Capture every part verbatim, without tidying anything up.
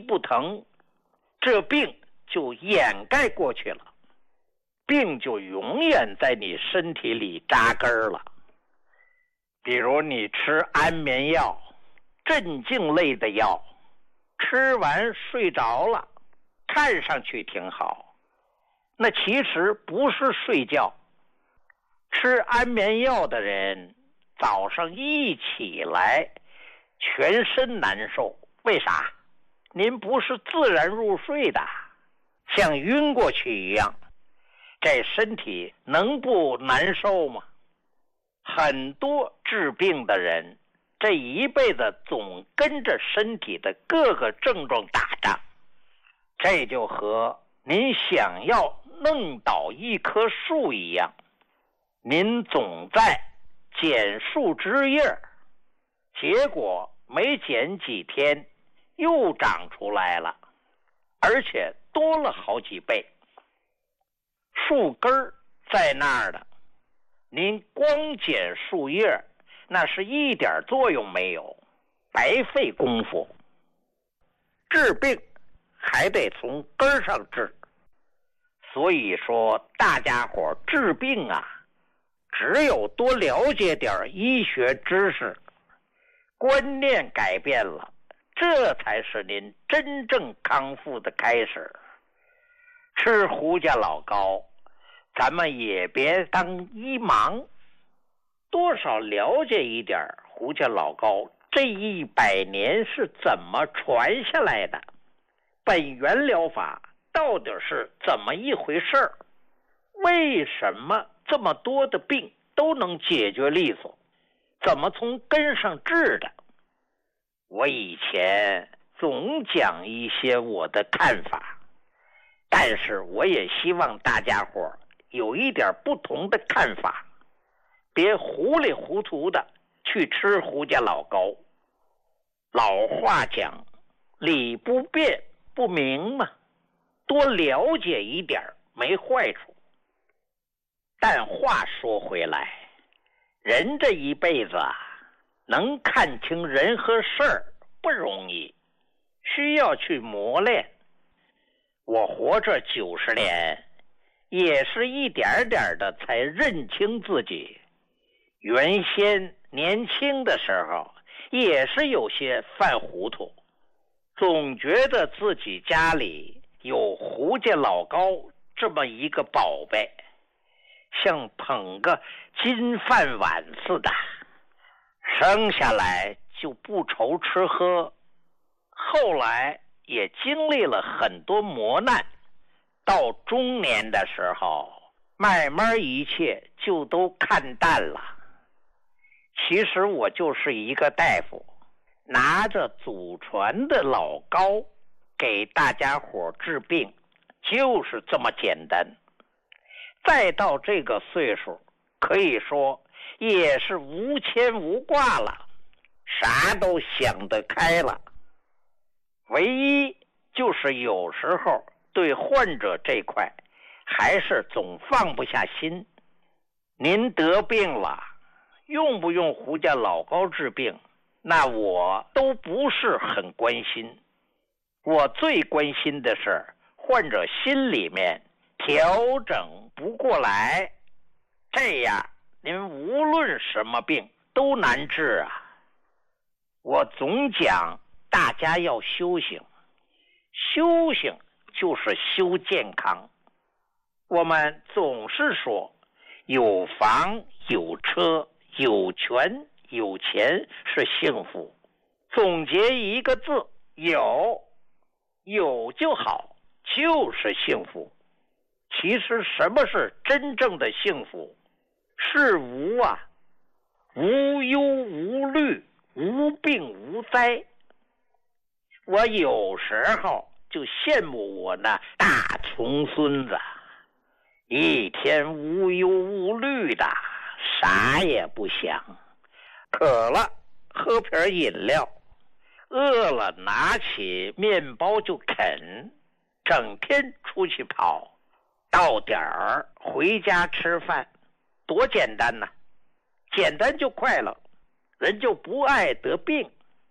不疼，这病就掩盖过去了，病就永远在你身体里扎根了。比如你吃安眠药、镇静类的药，吃完睡着了，看上去挺好，那其实不是睡觉。吃安眠药的人早上一起来全身难受，为啥？您不是自然入睡的，像晕过去一样，这身体能不难受吗？很多治病的人这一辈子总跟着身体的各个症状打仗，这就和您想要弄倒一棵树一样，您总在剪树枝叶，结果没剪几天又长出来了，而且多了好几倍。树根在那儿的，您光剪树叶，那是一点作用没有，白费功夫。治病还得从根上治，所以说大家伙治病啊，只有多了解点医学知识，观念改变了，这才是您真正康复的开始。吃胡家老膏，咱们也别当医盲，多少了解一点胡家老膏这一百年是怎么传下来的，本源疗法到底是怎么一回事儿？为什么这么多的病都能解决利索？怎么从根上治的？我以前总讲一些我的看法，但是我也希望大家伙有一点不同的看法，别糊里糊涂的去吃胡家老膏。老话讲，理不辩不明嘛，多了解一点没坏处。但话说回来，人这一辈子啊，能看清人和事儿不容易，需要去磨练。我活这九十年，也是一点点的才认清自己。原先年轻的时候，也是有些犯糊涂，总觉得自己家里有胡家老膏这么一个宝贝，像捧个金饭碗似的，生下来就不愁吃喝。后来也经历了很多磨难，到中年的时候，慢慢一切就都看淡了。其实我就是一个大夫，拿着祖传的老膏给大家伙治病，就是这么简单。再到这个岁数，可以说也是无牵无挂了，啥都想得开了。唯一就是有时候对患者这块还是总放不下心。您得病了，用不用胡家老膏治病，那我都不是很关心。我最关心的是患者心里面调整不过来，这样您无论什么病都难治啊。我总讲大家要修行，修行就是修健康。我们总是说有房有车有权有钱是幸福，总结一个字，有，有就好，就是幸福。其实什么是真正的幸福？是无啊，无忧无虑，无病无灾。我有时候就羡慕我那大穷孙子，一天无忧无虑的，啥也不想，渴了喝瓶饮料，饿了拿起面包就啃，整天出去跑，到点儿回家吃饭，多简单呐！简单就快乐，人就不爱得病。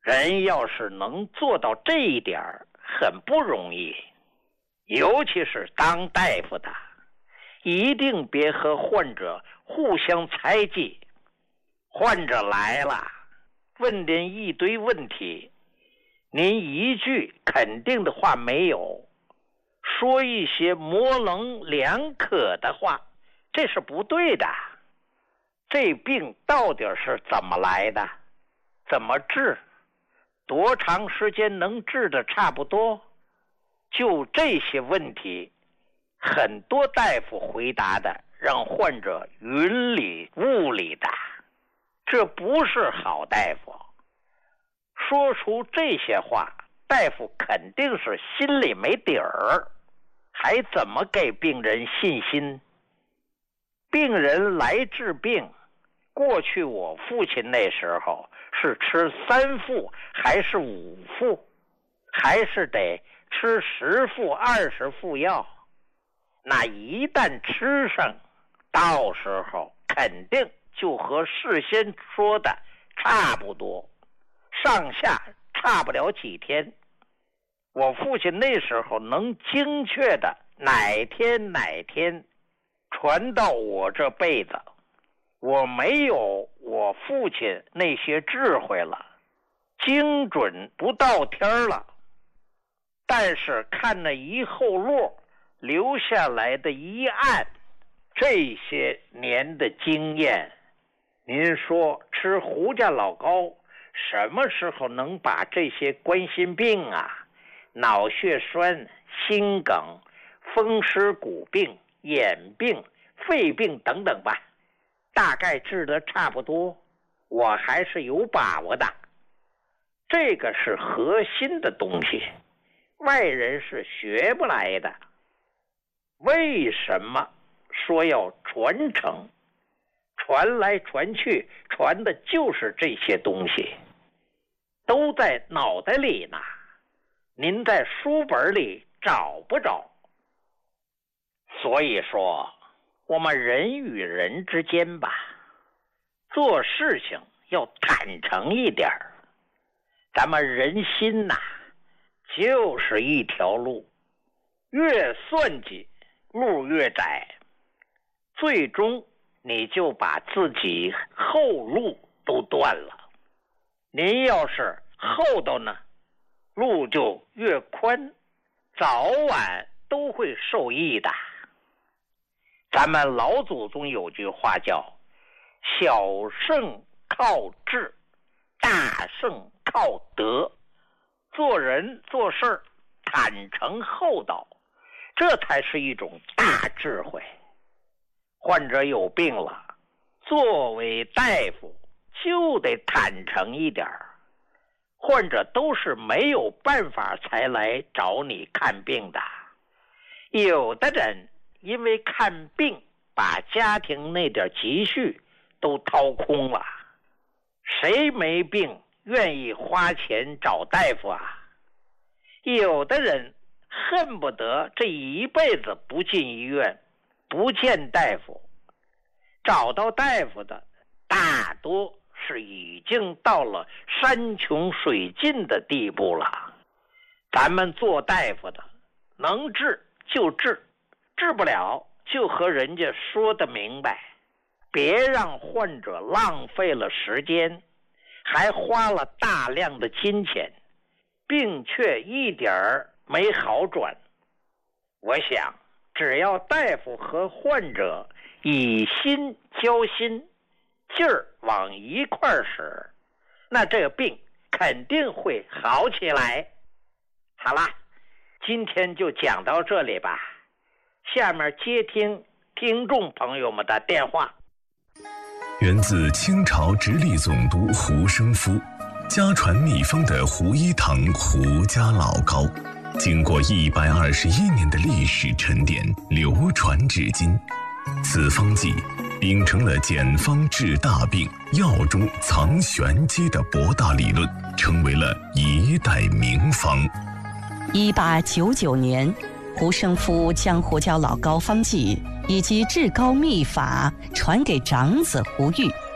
人要是能做到这一点很不容易，尤其是当大夫的，一定别和患者互相猜忌。患者来了，问您一堆问题，您一句肯定的话没有，说一些模棱两可的话，这是不对的。这病到底是怎么来的？怎么治？多长时间能治得差不多？就这些问题，很多大夫回答的让患者云里雾里的，这不是好大夫。说出这些话，大夫肯定是心里没底儿，还怎么给病人信心？病人来治病，过去我父亲那时候是吃三副还是五副，还是得吃十副二十副药？那一旦吃上，到时候肯定就和事先说的差不多，上下差不了几天。我父亲那时候能精确的哪天哪天传到我这辈子，我没有我父亲那些智慧了，精准不到天了。但是看那一后路留下来的一案，这些年的经验，您说吃胡家老膏什么时候能把这些冠心病啊、脑血栓、心梗、风湿骨病、眼病、肺病等等吧，大概治得差不多，我还是有把握的。这个是核心的东西，外人是学不来的。为什么说要传承？传来传去，传的就是这些东西，都在脑袋里呢，您在书本里找不着。所以说我们人与人之间吧，做事情要坦诚一点。咱们人心呐，就是一条路，越算计路越窄，最终你就把自己后路都断了。您要是厚道呢，路就越宽，早晚都会受益的。咱们老祖宗有句话叫小胜靠智，大胜靠德。做人做事坦诚厚道，这才是一种大智慧。患者有病了，作为大夫就得坦诚一点。患者都是没有办法才来找你看病的，有的人因为看病把家庭那点积蓄都掏空了，谁没病愿意花钱找大夫啊？有的人恨不得这一辈子不进医院，不见大夫。找到大夫的大多是已经到了山穷水尽的地步了。咱们做大夫的能治就治，治不了就和人家说得明白，别让患者浪费了时间，还花了大量的金钱，病却一点儿没好转。我想只要大夫和患者以心交心，劲儿往一块儿使，那这个病肯定会好起来。好了，今天就讲到这里吧，下面接听听众朋友们的电话。 源自清朝直隶总督胡生夫，家传秘方的胡一堂胡家老膏，经过一百二十一年的历史沉淀，流传至今。此方剂秉承了简方治大病、药中藏玄机的博大理论，成为了一代名方。 一八九九年，胡生夫将胡椒老膏方剂以及治膏秘法传给长子胡玉。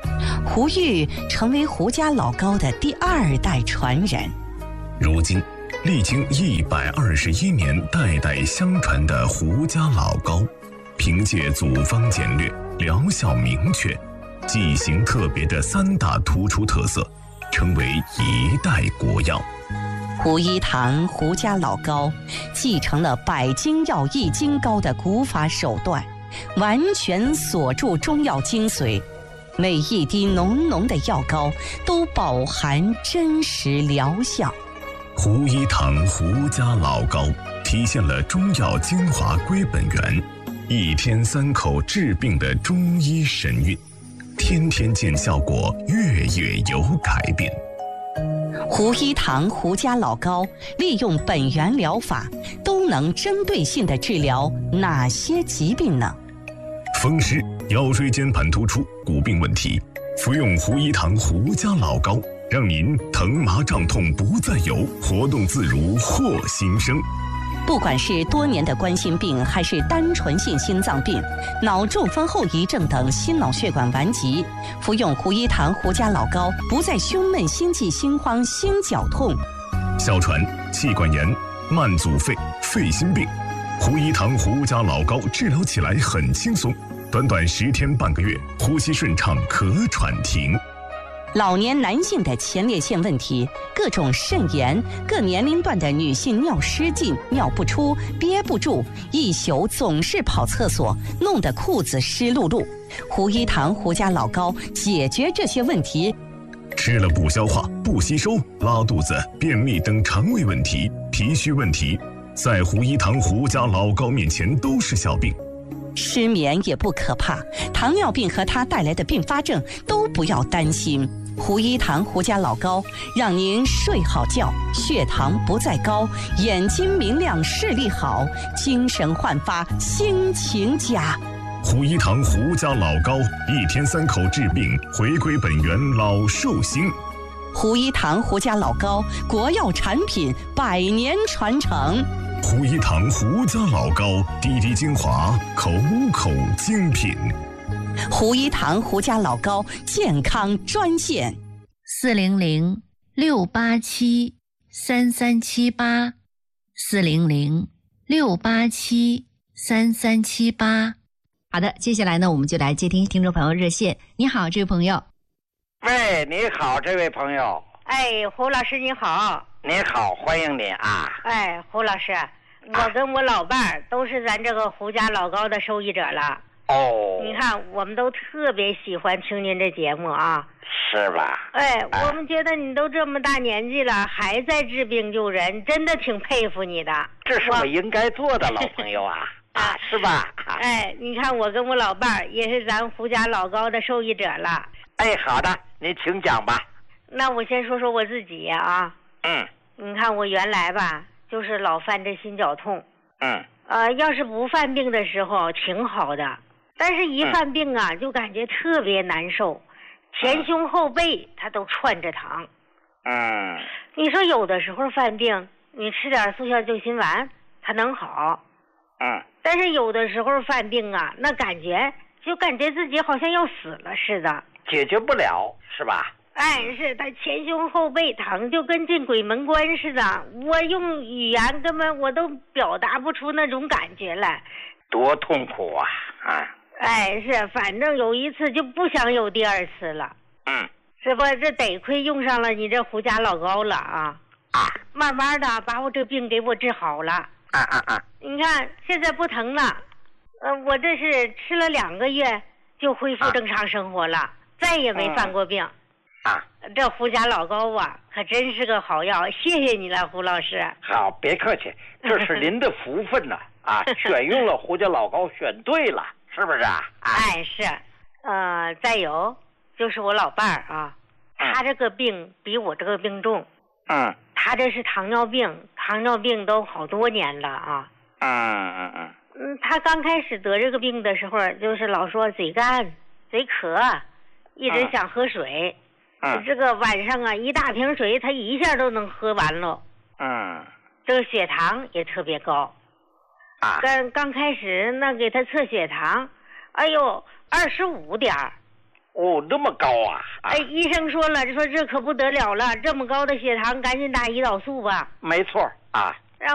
胡玉成为胡家老高的第二代传人。 如今，历经一百二十一年代代相传的胡家老高，凭借祖方简略、疗效明确、剂型特别的三大突出特色，成为一代国药。 胡一堂胡家老高继承了百金药益金膏的古法手段，完全锁住中药精髓，每一滴浓浓的药膏都饱含真实疗效。 胡一堂胡家老高体现了中药精华归本源，一天三口治病的中医神韵，天天见效果，月月有改变。 胡一堂胡家老高利用本源疗法，都能针对性地治疗哪些疾病呢？ 风湿、腰椎间盘突出、骨病问题，服用胡一堂胡家老高，让您疼麻胀痛不再有，活动自如获新生。 不管是多年的冠心病，还是单纯性心脏病、脑中风后遗症等心脑血管顽疾，服用胡一堂胡家老高，不再胸闷、心悸、心慌、心绞痛。 哮喘、气管炎、慢阻肺、肺心病，胡一堂胡家老高治疗起来很轻松，短短十天半个月，呼吸顺畅，咳喘停。 老年男性的前列腺问题，各种肾炎，各年龄段的女性尿失禁、尿不出、憋不住，一宿总是跑厕所，弄得裤子湿漉漉。胡一堂胡家老高解决这些问题。 吃了不消化、不吸收、拉肚子、便秘等肠胃问题、脾虚问题，在胡一堂胡家老高面前都是小病。 失眠也不可怕，糖尿病和它带来的并发症都不要担心。胡一堂胡家老高让您睡好觉，血糖不再高，眼睛明亮，视力好，精神焕发，心情佳。 胡一堂胡家老高，一天三口治病，回归本源，老寿星。 胡一堂胡家老高，国药产品，百年传承。 胡一堂胡家老高，滴滴精华，口口精品。 胡一堂胡家老高健康专线： 四零零六八七三三七八，四零零六八七三三七八。好的，接下来呢，我们就来接听听众朋友热线。你好，这位朋友。 喂，你好，这位朋友。 哎，胡老师你好。 你好，欢迎你啊。 哎，胡老师，我跟我老伴儿都是咱这个胡家老高的受益者了。 哦， 你看，我们都特别喜欢听您这节目啊。 是吧？ 哎，我们觉得你都这么大年纪了，还在治病救人，真的挺佩服你的。 这是我应该做的，老朋友啊。啊，是吧？ 哎，你看我跟我老伴儿也是咱胡家老高的受益者了。 哎，好的，你请讲吧。 那我先说说我自己呀啊。 嗯。 你看我原来吧，就是老犯这心绞痛。 嗯。 呃，要是不犯病的时候挺好的，但是一犯病啊，嗯、就感觉特别难受，前胸后背它都串着疼。 嗯。 你说有的时候犯病，你吃点速效救心丸，它能好。 嗯。 但是有的时候犯病啊，那感觉就感觉自己好像要死了似的， 解决不了，是吧？ 哎，是他前胸后背疼，就跟进鬼门关似的。我用语言根本我都表达不出那种感觉来， 多痛苦啊！啊， 哎，是，反正有一次就不想有第二次了。 嗯， 是不？这得亏用上了你这胡家老高了啊！ 啊， 慢慢的把我这病给我治好了。 啊啊啊！ 你看现在不疼了，呃，我这是吃了两个月就恢复正常生活了，啊、再也没犯过病。 嗯、啊， 这胡家老高啊，可真是个好药，谢谢你了，胡老师。 好，别客气，这是您的福分呐！啊，选用了胡家老高，选对了，是不是啊？ 哎，是，呃，再有就是我老伴儿啊，他这个病比我这个病重。 嗯。 他这是糖尿病，糖尿病都好多年了啊。 嗯嗯嗯。 嗯，他刚开始得这个病的时候，就是老说嘴干、嘴渴，一直想喝水。 嗯。 这个晚上啊，一大瓶水，他一下都能喝完了。 嗯。 这个血糖也特别高。 啊。 刚刚开始那给他测血糖，哎呦，二十五点儿。 哦，那么高啊！啊哎，医生说了，说这可不得了了，这么高的血糖，赶紧打胰岛素吧。 没错啊。